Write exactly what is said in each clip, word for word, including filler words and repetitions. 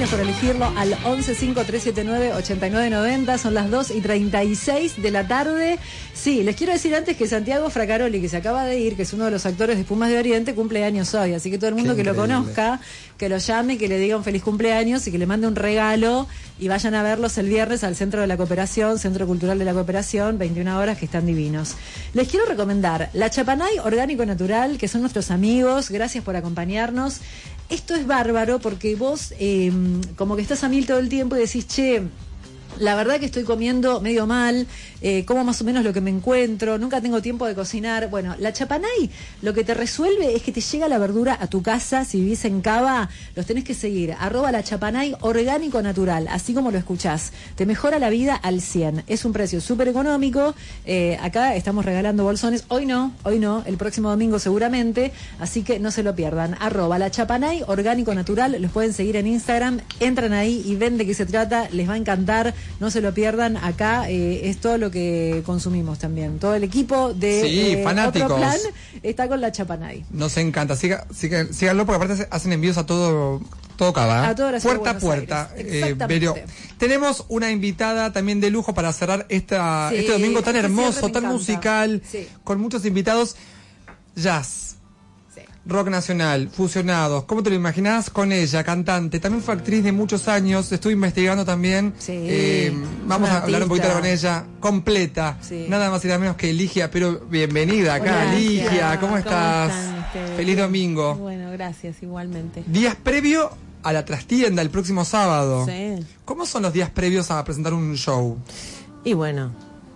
gracias por elegirlo al once cinco tres siete nueve ocho nueve nueve cero. Son las dos y treinta y seis de la tarde. Sí, les quiero decir antes que Santiago Fracaroli, que se acaba de ir, que es uno de los actores de Pumas de Oriente, cumple años hoy, así que todo el mundo que lo conozca, que lo llame, que le diga un feliz cumpleaños y que le mande un regalo y vayan a verlos el viernes al Centro de la Cooperación, Centro Cultural de la Cooperación, veintiuna horas, que están divinos. Les quiero recomendar La Chapanay Orgánico Natural, que son nuestros amigos, gracias por acompañarnos. Esto es bárbaro porque vos eh, como que estás a mil todo el tiempo y decís, che, la verdad que estoy comiendo medio mal, eh, como más o menos lo que me encuentro, nunca tengo tiempo de cocinar. Bueno, La Chapanay lo que te resuelve es que te llega la verdura a tu casa. Si vivís en Cava, los tenés que seguir, arroba La Chapanay Orgánico Natural, así como lo escuchás. Te mejora la vida al cien. Es un precio súper económico. Eh, acá estamos regalando bolsones. Hoy no, hoy no, el próximo domingo seguramente, así que no se lo pierdan. Arroba La Chapanay Orgánico Natural, los pueden seguir en Instagram, entran ahí y ven de qué se trata, les va a encantar. No se lo pierdan, acá eh, es todo lo que consumimos también. Todo el equipo de sí, eh, fanáticos. Otro Plan está con La Chapanay. Nos encanta, Siga, siga, síganlo porque aparte hacen envíos a todo todo Cava, a toda la puerta a puerta. Eh, pero tenemos una invitada también de lujo para cerrar esta, sí, este domingo tan hermoso, tan musical, sí, con muchos invitados. Jazz. Rock nacional, fusionados. ¿Cómo te lo imaginás con ella, cantante? También fue actriz de muchos años, estuve investigando también. Sí, eh, vamos a hablar un poquito con ella, completa. Sí. Nada más y nada menos que Ligia, pero bienvenida acá, hola, Ligia. ¿Cómo estás? ¿Cómo están? Feliz domingo. Bueno, gracias, igualmente. Días previo a la trastienda el próximo sábado. Sí. ¿Cómo son los días previos a presentar un show? Y bueno...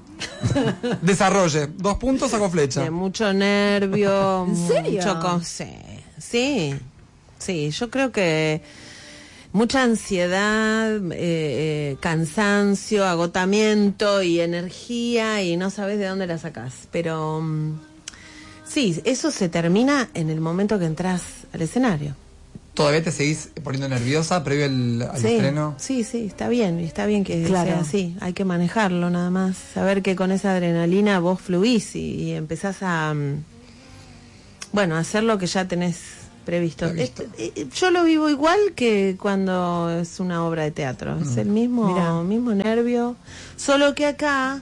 Desarrolle, dos puntos, saco flecha. De mucho nervio. ¿En serio? Mucho con... sí, sí, sí, yo creo que mucha ansiedad, eh, eh, cansancio, agotamiento y energía y no sabes de dónde la sacás. Pero um, sí, eso se termina en el momento que entras al escenario. ¿Todavía te seguís poniendo nerviosa previo al, al sí, estreno? Sí, sí, está bien, está bien que claro. sea así, hay que manejarlo nada más, saber que con esa adrenalina vos fluís y, y empezás a, um, bueno, a hacer lo que ya tenés previsto. Esto, eh, yo lo vivo igual que cuando es una obra de teatro, mm. es el mismo, mismo nervio, solo que acá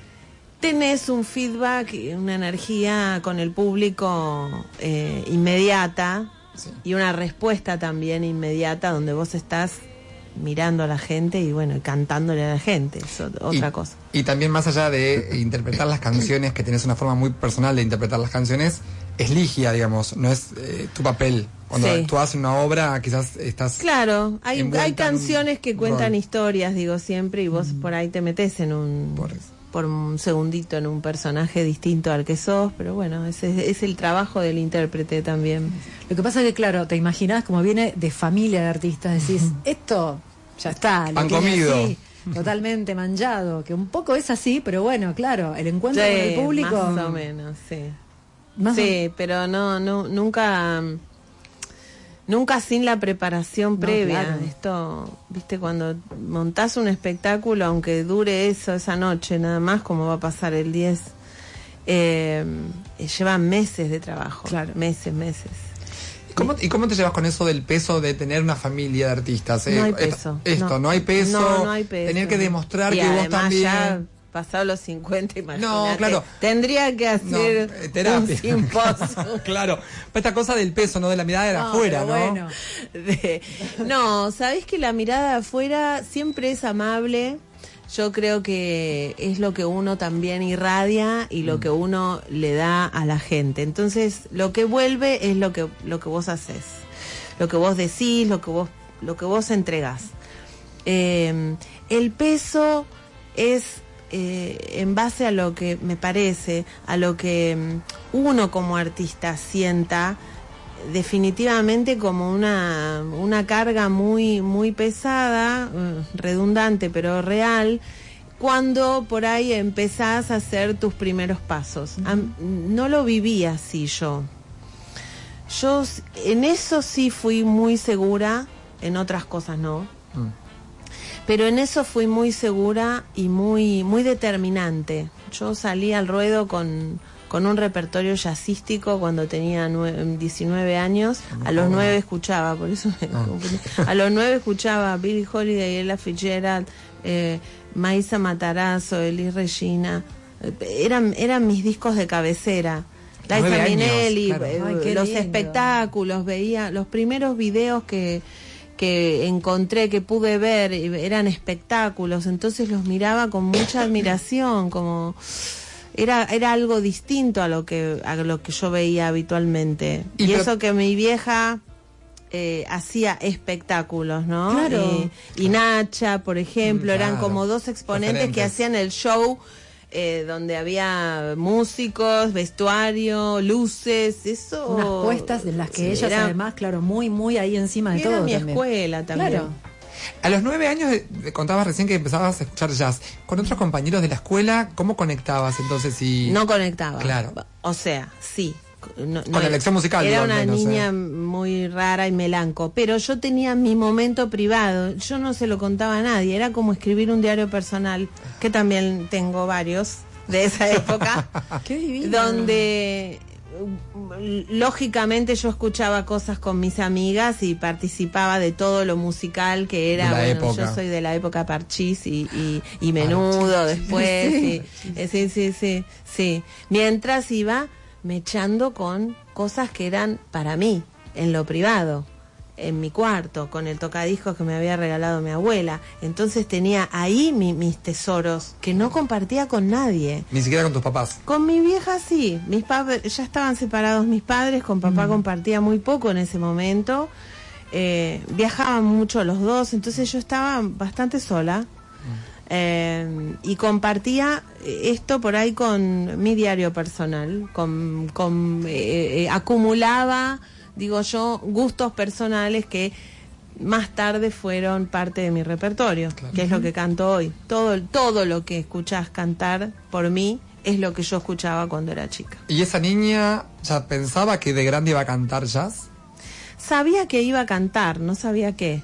tenés un feedback, una energía con el público eh, inmediata. Sí. Y una respuesta también inmediata donde vos estás mirando a la gente y bueno, cantándole a la gente, es otra y, cosa. Y también más allá de interpretar las canciones, que tenés una forma muy personal de interpretar las canciones, es Ligia, digamos, no es eh, tu papel. Cuando sí. tú haces una obra, quizás estás... Claro, hay, hay canciones que cuentan rol. historias, digo siempre, y vos mm. por ahí te metés en un... Por eso. por un segundito en un personaje distinto al que sos, pero bueno, ese es el trabajo del intérprete también. Lo que pasa es que, claro, te imaginás como viene de familia de artistas, decís, uh-huh. esto ya está. Han comido. Así, totalmente manchado, que un poco es así, pero bueno, claro, el encuentro sí, con el público... más o menos, sí. Más sí, o... pero no, no, nunca... Nunca sin la preparación previa. No, claro. Esto, viste, cuando montás un espectáculo, aunque dure eso esa noche nada más, como va a pasar el diez, eh, lleva meses de trabajo. Claro. Meses, meses. ¿Y cómo, ¿Y cómo te llevas con eso del peso de tener una familia de artistas? Eh? No hay peso. Esto, no, no hay peso. No, no hay peso. Tener que demostrar y que vos también... Ya, pasado los cincuenta, imagínate. No, claro. Tendría que hacer no, terapia. un simposio. Claro. Esta cosa del peso, ¿no? De la mirada de no, afuera, ¿no? Bueno. De, no, sabés que la mirada de afuera siempre es amable. Yo creo que es lo que uno también irradia y lo mm. que uno le da a la gente. Entonces, lo que vuelve es lo que lo que vos haces. Lo que vos decís, lo que vos lo que vos entregás. Eh, el peso es Eh, en base a lo que me parece, a lo que um, uno como artista sienta, definitivamente como una, una carga muy, muy pesada, uh, redundante pero real, cuando por ahí empezás a hacer tus primeros pasos. Uh-huh. Am, no lo viví así yo. Yo en eso sí fui muy segura, en otras cosas no. Uh-huh. Pero en eso fui muy segura y muy muy determinante. Yo salí al ruedo con, con un repertorio jazzístico cuando tenía diecinueve años. A los nueve escuchaba, por eso me No. confundí. A los nueve escuchaba Billie Holiday, Ella Fitzgerald, eh, Maísa Matarazzo, Elis Regina. Eran, eran mis discos de cabecera. Liza Minnelli, claro. eh, Ay, los lindo. espectáculos, veía los primeros videos que que encontré, que pude ver, eran espectáculos, entonces los miraba con mucha admiración, como era era algo distinto a lo que a lo que yo veía habitualmente. Y, y pero... eso que mi vieja eh, hacía espectáculos, ¿no? Claro. Y, y Nacha, por ejemplo, Claro. eran como dos exponentes Referentes. que hacían el show. Eh, donde había músicos, vestuario, luces, eso. Unas puestas en las que Sí, ellas era, además, claro, muy, muy ahí encima de era todo. mi también. escuela también. Claro. A los nueve años, eh, contabas recién que empezabas a escuchar jazz. ¿Con otros compañeros de la escuela, cómo conectabas entonces? Y... No conectaba. Claro. O sea, sí. No, Con no, la elección musical. Era digo, una al menos, niña eh. muy rara y melanco, pero yo tenía mi momento privado. Yo no se lo contaba a nadie. Era como escribir un diario personal, que también tengo varios de esa época. Qué divino. Donde lógicamente yo escuchaba cosas con mis amigas y participaba de todo lo musical que era. De la Bueno, época. yo soy de la época Parchís y, y, y Menudo después. Sí. Y, eh, sí, sí, sí, sí. Mientras iba mechando con cosas que eran para mí, en lo privado, en mi cuarto, con el tocadiscos que me había regalado mi abuela. Entonces tenía ahí mi, mis tesoros que no compartía con nadie. Ni siquiera con tus papás. Con mi vieja sí, mis padres ya estaban separados mis padres, con papá mm. compartía muy poco en ese momento. Eh, viajaban mucho los dos, entonces yo estaba bastante sola. Mm. Eh, y compartía esto por ahí con mi diario personal, con, con eh, eh, acumulaba, digo yo, gustos personales que más tarde fueron parte de mi repertorio, claro. Que es lo que canto hoy. Todo, todo lo que escuchás cantar por mí es lo que yo escuchaba cuando era chica. ¿Y esa niña ya pensaba que de grande iba a cantar jazz? Sabía que iba a cantar, no sabía qué.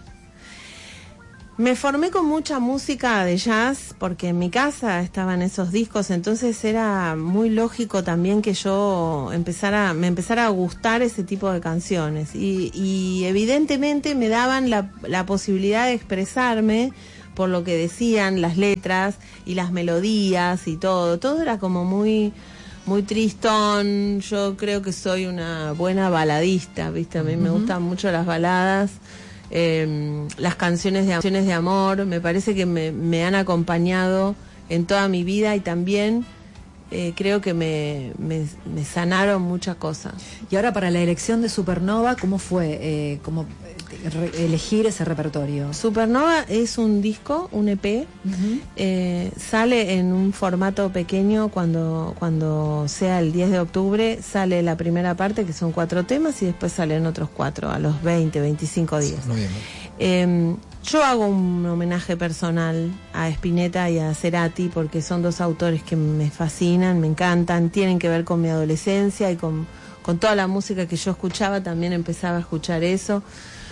Me formé con mucha música de jazz porque en mi casa estaban esos discos, entonces era muy lógico también que yo empezara, me empezara a gustar ese tipo de canciones y, y evidentemente me daban la, la posibilidad de expresarme por lo que decían las letras y las melodías y todo, todo era como muy muy tristón. Yo creo que soy una buena baladista, ¿viste? A mí uh-huh. me gustan mucho las baladas. Eh, las canciones de, canciones de amor me parece que me, me han acompañado en toda mi vida y también eh, creo que me, me, me sanaron muchas cosas. Y ahora para la elección de Supernova, ¿cómo fue eh, cómo re- elegir ese repertorio? Supernova es un disco, un E P, uh-huh. eh, sale en un formato pequeño cuando, cuando sea el diez de octubre, sale la primera parte que son cuatro temas y después salen otros cuatro a los veinte, veinticinco días. Eh, yo hago un homenaje personal a Spinetta y a Cerati porque son dos autores que me fascinan, me encantan, tienen que ver con mi adolescencia y con, con toda la música que yo escuchaba, también empezaba a escuchar eso.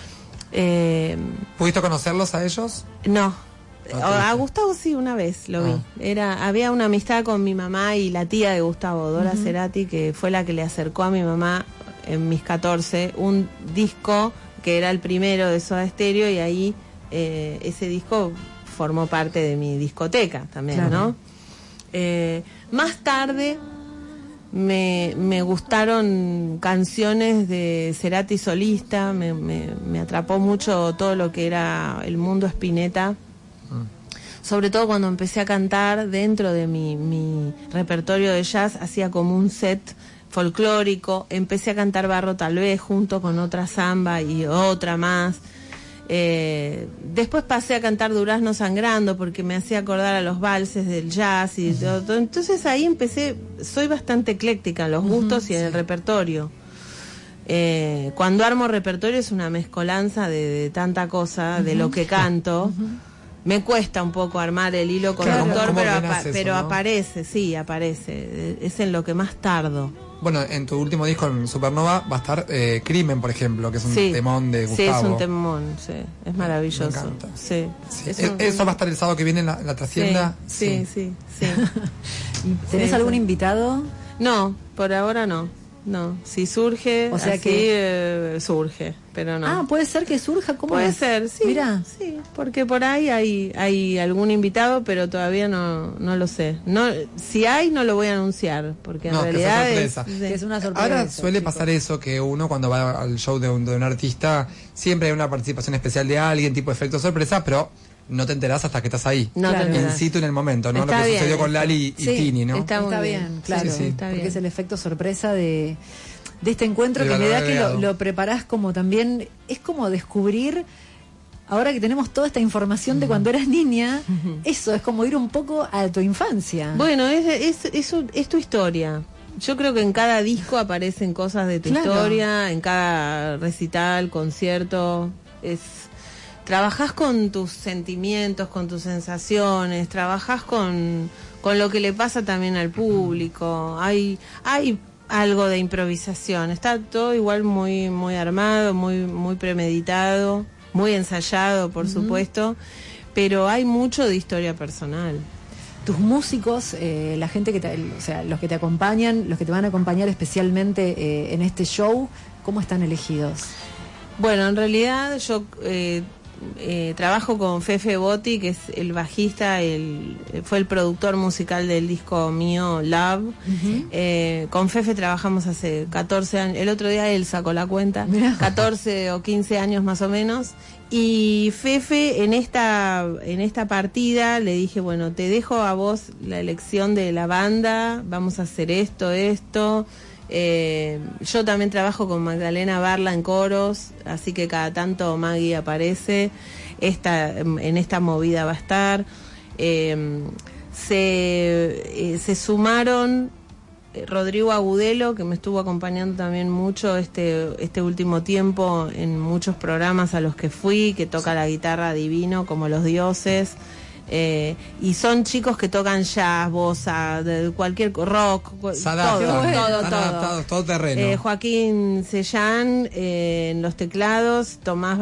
Eh, ¿Pudiste conocerlos a ellos? No, a Gustavo sí, una vez lo vi. Ah. Era, había una amistad con mi mamá y la tía de Gustavo, Dora uh-huh. Cerati, que fue la que le acercó a mi mamá en mis catorce un disco que era el primero de Soda Stereo y ahí eh, ese disco formó parte de mi discoteca también, claro. ¿no? Eh, más tarde me, me gustaron canciones de Cerati solista, me, me, me atrapó mucho todo lo que era el mundo Spinetta, mm. sobre todo cuando empecé a cantar dentro de mi, mi repertorio de jazz, hacía como un set folclórico, empecé a cantar Barro tal vez junto con otra samba y otra más. Eh, después pasé a cantar Durazno Sangrando porque me hacía acordar a los valses del jazz y todo, todo. Entonces ahí empecé, soy bastante ecléctica en los gustos uh-huh, y en sí. el repertorio. Eh, cuando armo repertorio es una mezcolanza de, de tanta cosa, uh-huh. de lo que canto. Uh-huh. Me cuesta un poco armar el hilo conductor, claro, pero, apa- eso, pero ¿no? aparece, sí, aparece. Es en lo que más tardo. Bueno, en tu último disco, en Supernova, va a estar eh, Crimen, por ejemplo, que es un sí, temón de Gustavo. Sí, es un temón, sí, es maravilloso. Me encanta. Sí, sí. Es un... ¿Eso va a estar el sábado que viene en la, en la Trascienda? Sí, sí, sí. sí. ¿Tenés sí, algún sí. invitado? No, por ahora no. No, si surge, o sea así, que eh, surge, pero no. Ah, puede ser que surja, ¿cómo puede es? ser, sí. Mira, sí, porque por ahí hay hay algún invitado, pero todavía no no lo sé. No, si hay no lo voy a anunciar, porque en no, realidad que es, es, que es una sorpresa. Ahora eso, suele chicos. pasar eso, que uno cuando va al show de un, de un artista siempre hay una participación especial de alguien, tipo efecto sorpresa, pero no te enterás hasta que estás ahí, no claro. te in situ en el momento, ¿no? Está lo que bien, sucedió con está. Lali y sí, Tini, ¿no? Está, Está bien, bien, claro, sí, sí. Está porque bien. es el efecto sorpresa de, de este encuentro De que me da que valor lo, lo preparás como también, es como descubrir, ahora que tenemos toda esta información uh-huh. de cuando eras niña, uh-huh. eso es como ir un poco a tu infancia. Bueno, es, es, es, es tu historia. Yo creo que en cada disco aparecen cosas de tu claro. historia, en cada recital, concierto, es... Trabajás con tus sentimientos, con tus sensaciones, trabajás con, con lo que le pasa también al público. Hay hay algo de improvisación, está todo igual muy muy armado, muy muy premeditado, muy ensayado, por uh-huh. supuesto, pero hay mucho de historia personal. Tus músicos, eh, la gente que te, o sea, los que te acompañan, los que te van a acompañar especialmente eh, en este show, ¿cómo están elegidos? Bueno, en realidad yo eh, Eh, trabajo con Fefe Botti, que es el bajista, el, fue el productor musical del disco mío Love. Uh-huh. eh, con Fefe trabajamos hace catorce años, el otro día él sacó la cuenta, catorce o quince años más o menos, y Fefe en esta en esta partida le dije, bueno, te dejo a vos la elección de la banda, vamos a hacer esto, esto. Eh, yo también trabajo con Magdalena Barla en coros, así que cada tanto Maggie aparece, esta, en esta movida va a estar. Eh, se, eh, se sumaron Rodrigo Agudelo, que me estuvo acompañando también mucho este, este último tiempo en muchos programas a los que fui, que toca la guitarra divino como los dioses. Eh, y son chicos que tocan jazz, bossa, de cualquier rock, Sadata, todo, bueno. todo, Adaptado, todo. todo terreno. Eh, Joaquín Sellán eh, en los teclados, Tomás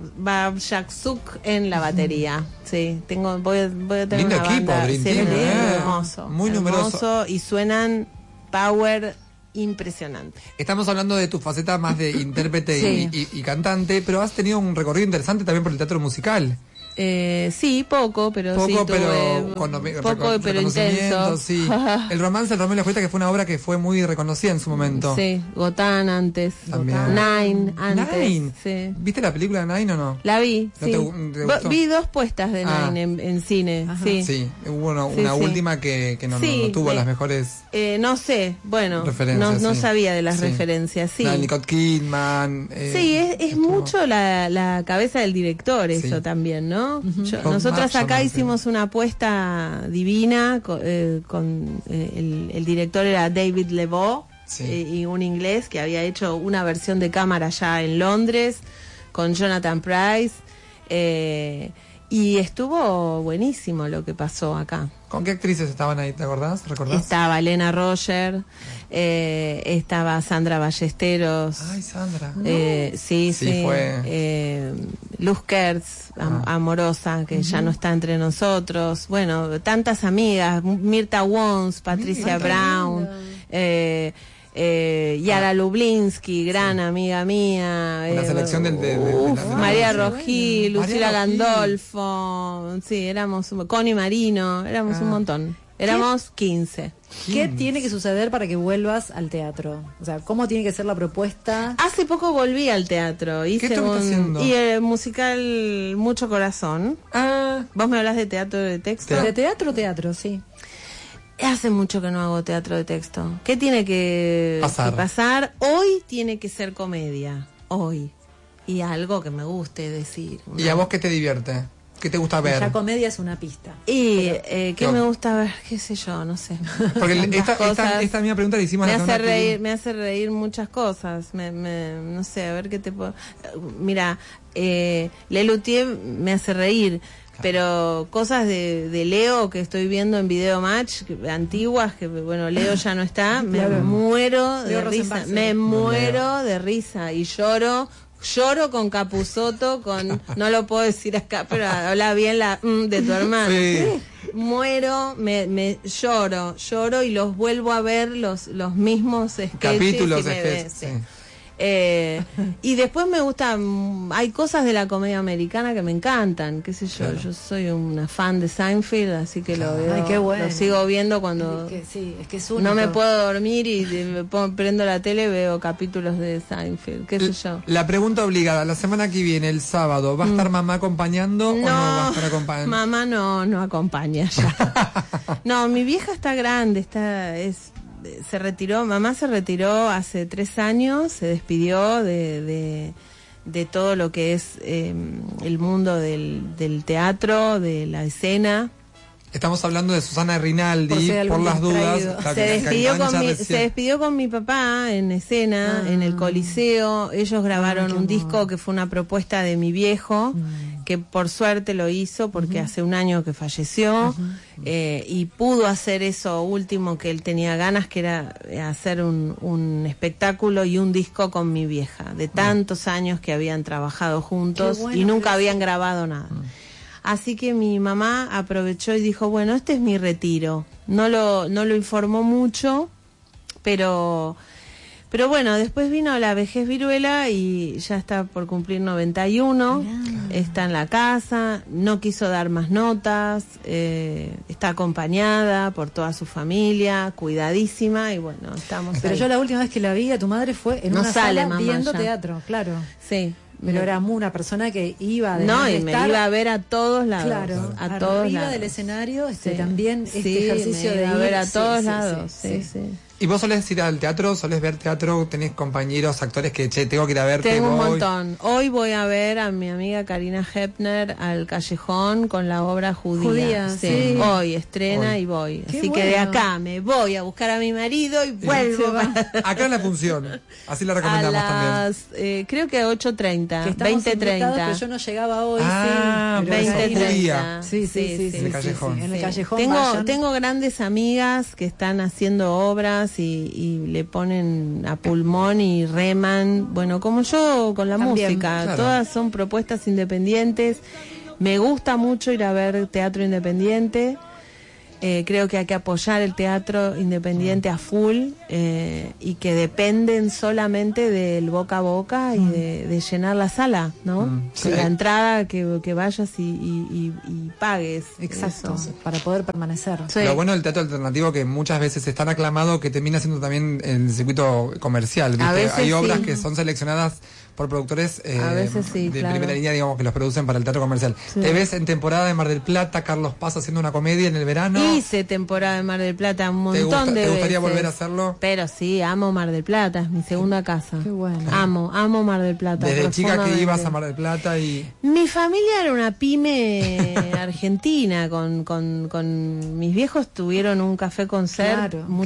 Babjaksuk en la batería. Sí, tengo, voy, voy a tener lindo una equipo, banda, Dream sí, Team, lindo, eh. hermoso, muy hermoso, numeroso y suenan power impresionante. Estamos hablando de tu faceta más de intérprete sí. y, y, y cantante, pero has tenido un recorrido interesante también por el teatro musical. Eh, sí, poco, pero poco, sí tuve, pero con, poco, con, pero intenso. Sí. El romance, el Romeo y la Julieta, que fue una obra que fue muy reconocida en su momento. Sí, Gotán antes, también. Nine antes. Nine. Sí. ¿Viste la película de Nine o no? La vi, ¿No sí. te, te Vi dos puestas de ah. Nine en, en cine. Sí. sí, hubo una, sí, una sí. última que, que no, sí, no, no tuvo eh, las mejores eh, no sé, bueno, referencias, no, no sí. sabía de las sí. referencias, sí. La Nicole Kidman. Eh, sí, es, es estuvo... mucho la, la cabeza del director eso sí. también, ¿no? Uh-huh. Yo, nosotras acá Marshall, hicimos una apuesta divina con, eh, con eh, el, el director era David Lebeau, sí. eh, y un inglés que había hecho una versión de cámara ya en Londres con Jonathan Pryce, eh, y estuvo buenísimo lo que pasó acá. ¿Con qué actrices estaban ahí? ¿Te acordás? ¿Recordás? Estaba Elena Roger, eh, estaba Sandra Ballesteros. Ay, Sandra. Eh, no. Sí, sí. sí fue. Eh, Luz Kertz, am- Ah. amorosa, que Uh-huh. ya no está entre nosotros. Bueno, tantas amigas. Mirta Wons, Patricia Ay, Brown, eh, eh, Yara ah. Lublinsky, gran sí. amiga mía. Una eh, selección del, de, de, de, uf, de la, María de Rojí, bueno. Lucila María Gandolfo. Sí, éramos. Connie Marino, éramos ah. un montón. Éramos quince. ¿Qué tiene que suceder para que vuelvas al teatro? O sea, ¿cómo tiene que ser la propuesta? Hace poco volví al teatro. Hice ¿Qué estás haciendo? Y el musical Mucho Corazón. Ah, ¿Vos me hablas de teatro de texto? De teatro, teatro, sí. Hace mucho que no hago teatro de texto. ¿Qué tiene que pasar? que pasar? Hoy tiene que ser comedia. Hoy. Y algo que me guste decir. ¿Y a vos qué te divierte? ¿Qué te gusta ver? La comedia es una pista. Y eh, ¿qué no. me gusta ver? ¿Qué sé yo? No sé. Porque esta, esta, esta misma pregunta le hicimos me a la hace reír, que... me hace reír muchas cosas. Me, me, no sé, a ver qué te puedo... Mira, eh, Lelutier me hace reír. Pero cosas de, de Leo que estoy viendo en Video Match, que, antiguas, que bueno, Leo ya no está, me claro. muero de Leo risa, Rosenbach, me sí. muero de risa y lloro Lloro con Capusotto, con, no lo puedo decir acá, pero habla bien la mm, de tu hermano. Sí. Muero, me, me lloro, lloro y los vuelvo a ver los, los mismos sketches. Capítulos, y me sketches, ve, sí. sí. Eh, y después me gustan, hay cosas de la comedia americana que me encantan, qué sé yo, claro. Yo soy una fan de Seinfeld, así que claro. lo veo, Ay, qué bueno. Lo sigo viendo cuando es que, sí, es que es único. No me puedo dormir y me pongo, prendo la tele, veo capítulos de Seinfeld, qué sé yo. La pregunta obligada, la semana que viene, el sábado, ¿va a estar mm. mamá acompañando no, o no va a estar acompañando? Mamá no, no acompaña ya. No, mi vieja está grande, está, es se retiró, mamá se retiró hace tres años, se despidió de, de, de todo lo que es eh, el mundo del, del teatro, de la escena. Estamos hablando de Susana Rinaldi, por, por las dudas. Se despidió, con mi, se despidió con mi papá en escena, ah. en el Coliseo. Ellos grabaron ah, un disco amor. que fue una propuesta de mi viejo, mm. que por suerte lo hizo porque uh-huh. hace un año que falleció, uh-huh. eh, y pudo hacer eso último que él tenía ganas, que era hacer un, un espectáculo y un disco con mi vieja, de tantos uh-huh. años que habían trabajado juntos bueno, y nunca habían grabado nada. Uh-huh. Así que mi mamá aprovechó y dijo, bueno, este es mi retiro. No lo, no lo informó mucho, pero, pero bueno, después vino la vejez viruela y ya está por cumplir noventa y uno, Mirá. Está en la casa, no quiso dar más notas, eh, está acompañada por toda su familia, cuidadísima y bueno, estamos Pero ahí. Yo la última vez que la vi a tu madre fue en no una sale, sala mamá, viendo ya. teatro, claro. Sí. Pero era una persona que iba de no y estar, me iba a ver a todos lados, claro, a todos arriba lados del escenario, este, sí. también este sí, ejercicio me de iba ir a ver a todos sí, lados, sí, sí. sí, sí. sí. ¿Y vos solés ir al teatro? ¿Solés ver teatro? ¿Tenés compañeros, actores que, che, tengo que ir a verte? Tengo un voy? montón. Hoy voy a ver a mi amiga Karina Hepner al Callejón con la obra Judía. Judía sí. Sí. Hoy estrena Hoy. y voy. Qué Así bueno. que de acá me voy a buscar a mi marido y vuelvo. Acá en la función. Así la recomendamos a las, también. Eh, creo que ocho treinta, Que veinte treinta. Que yo no llegaba hoy, ah, sí. veinte treinta. Sí, sí, sí. sí, en el sí, Callejón. Sí, sí. En el Callejón tengo, vayan. tengo grandes amigas que están haciendo obras y, y le ponen a pulmón y reman, bueno, como yo con la También, música, claro. Todas son propuestas independientes. Me gusta mucho ir a ver teatro independiente. Eh, creo que hay que apoyar el teatro independiente a full eh, y que dependen solamente del boca a boca y de, de llenar la sala, ¿no? Mm, sí. La entrada, que, que vayas y, y, y, y pagues. Exacto, eso. Para poder permanecer. Sí. Lo bueno del teatro alternativo que muchas veces es tan aclamado que termina siendo también en el circuito comercial, ¿viste? A veces hay obras sí. que son seleccionadas por productores eh, a veces sí, de claro. primera línea, digamos, que los producen para el teatro comercial. Sí. Te ves en temporada de Mar del Plata, Carlos Paz haciendo una comedia en el verano. Hice temporada de Mar del Plata un montón gusta, de veces. ¿Te gustaría volver a hacerlo? Pero sí, amo Mar del Plata, es mi segunda casa. Qué bueno. Amo, amo Mar del Plata. Desde chica que ibas a Mar del Plata y... Mi familia era una pyme argentina, con, con, con mis viejos tuvieron un café concert. Claro.